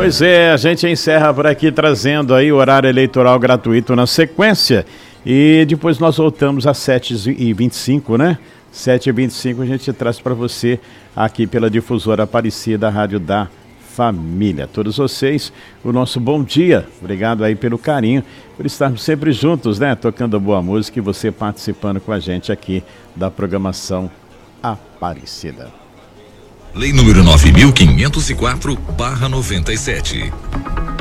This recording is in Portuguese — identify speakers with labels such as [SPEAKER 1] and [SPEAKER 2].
[SPEAKER 1] Pois é, a gente encerra por aqui trazendo aí o horário eleitoral gratuito na sequência e depois nós voltamos às 7h25, né? 7h25 a gente traz para você aqui pela difusora Aparecida, Rádio da Família. Todos vocês, o nosso bom dia. Obrigado aí pelo carinho, por estarmos sempre juntos, né? Tocando boa música e você participando com a gente aqui da programação Aparecida.
[SPEAKER 2] Lei número 9.504/97.